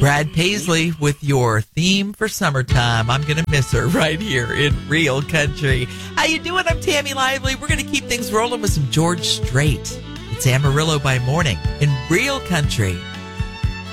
Brad Paisley with your theme for summertime. I'm going to miss her right here in Real Country. How you doing? I'm Tammy Lively. We're going to keep things rolling with some George Strait. It's Amarillo by Morning in Real Country.